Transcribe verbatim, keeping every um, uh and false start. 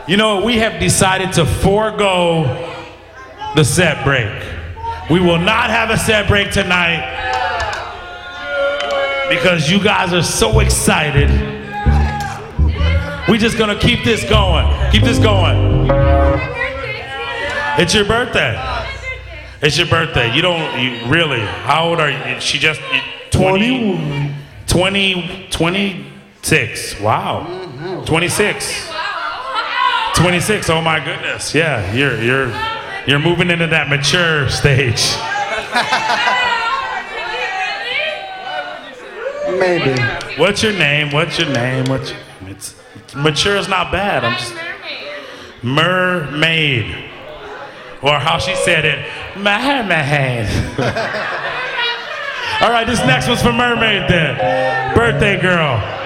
You know, we have decided to forego the set break. We will not have a set break tonight because you guys are so excited. We're just gonna keep this going. Keep this going. It's your birthday. It's your birthday. You don't, you really, how old are you? She just, twenty, twenty, twenty-six. Wow. twenty-six. twenty-six, oh my goodness. Yeah, you're you're you're moving into that mature stage. Maybe. What's your name? What's your name? What's your, it's mature is not bad. I'm just mermaid. Or how she said it, mermaid. All right, this next one's for Mermaid then. Birthday girl.